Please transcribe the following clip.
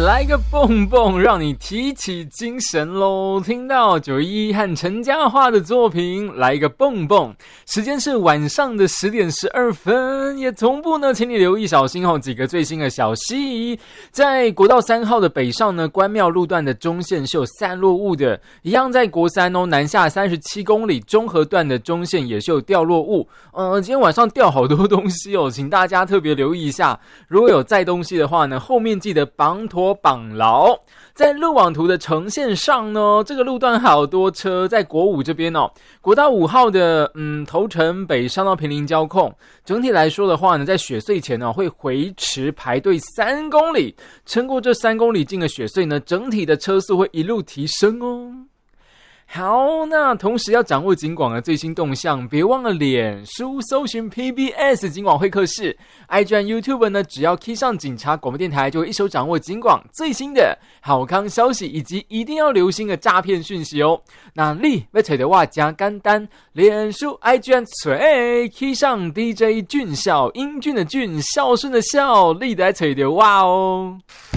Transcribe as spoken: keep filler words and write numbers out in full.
来个蹦蹦，让你提起精神咯。听到九一一和陈嘉桦的作品，来一个蹦蹦。时间是晚上的十点十二分，也同步呢，请你留意小心哦，几个最新的消息。在国道三号的北上呢，关庙路段的中线是有散落物的，一样在国三哦，南下三十七公里中和段的中线也是有掉落物。呃，今天晚上掉好多东西哦，请大家特别留意一下。如果有载东西的话呢，后面记得绑妥绑牢。在路网图的呈现上呢，这个路段好多车，在国五这边哦，国道五号的嗯头城北上到坪林交控，整体来说的话呢，在雪隧前呢会回迟排队三公里，撑过这三公里进的雪隧呢，整体的车速会一路提升哦。好，那同时要掌握警广的最新动向，别忘了脸书搜寻 P B S 警广会客室 ，I G 和 YouTube 呢，只要 key 上警察广播电台，就会一手掌握警广最新的好康消息，以及一定要留心的诈骗讯息哦。那你要找的话加简单，脸书 I G 和嘴 key 上 D J 俊孝，英俊的俊，孝顺的孝，你来找的话哦。